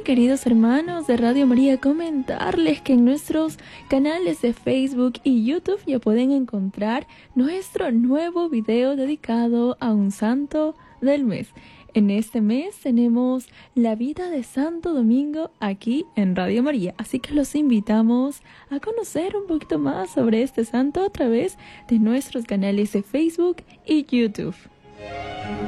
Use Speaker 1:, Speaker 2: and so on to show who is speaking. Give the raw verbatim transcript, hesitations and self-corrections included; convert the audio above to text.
Speaker 1: queridos hermanos de Radio María, comentarles que en nuestros canales de Facebook y YouTube ya pueden encontrar nuestro nuevo video dedicado a un santo del mes. En este mes tenemos la vida de Santo Domingo aquí en Radio María, así que los invitamos a conocer un poquito más sobre este santo a través de nuestros canales de Facebook y YouTube.